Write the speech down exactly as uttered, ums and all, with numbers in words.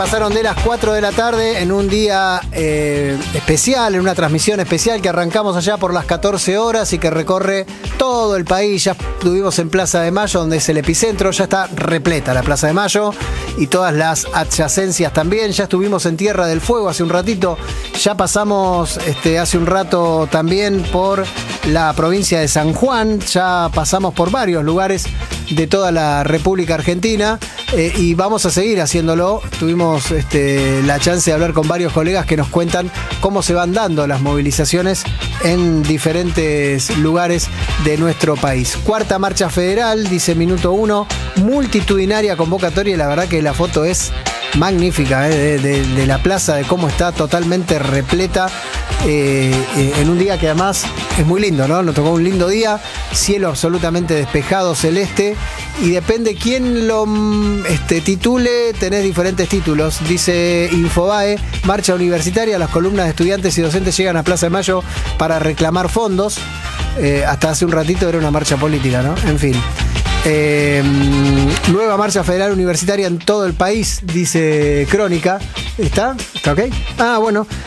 Pasaron de las cuatro de la tarde en un día eh, especial, en una transmisión especial que arrancamos allá por las catorce horas y que recorre todo el país. Ya estuvimos en Plaza de Mayo, donde es el epicentro, ya está repleta la Plaza de Mayo y todas las adyacencias también. Ya estuvimos en Tierra del Fuego hace un ratito, ya pasamos este, hace un rato también por la provincia de San Juan, ya pasamos por varios lugares de toda la República Argentina eh, y vamos a seguir haciéndolo. Tuvimos este, la chance de hablar con varios colegas que nos cuentan cómo se van dando las movilizaciones en diferentes lugares de nuestro país. Cuarta marcha federal, dice Minuto Uno, multitudinaria convocatoria y la verdad que la foto es magnífica eh, de, de, de la plaza, de cómo está totalmente repleta eh, eh, en un día que además es muy lindo, ¿no? Nos tocó un lindo día, cielo absolutamente despejado, celeste, y depende quién lo este, titule, tenés diferentes títulos. Dice Infobae, marcha universitaria, las columnas de estudiantes y docentes llegan a Plaza de Mayo para reclamar fondos. Eh, hasta hace un ratito era una marcha política, ¿no? En fin. Eh, nueva marcha federal universitaria en todo el país, dice Crónica. ¿Está? ¿Está ok? Ah, bueno.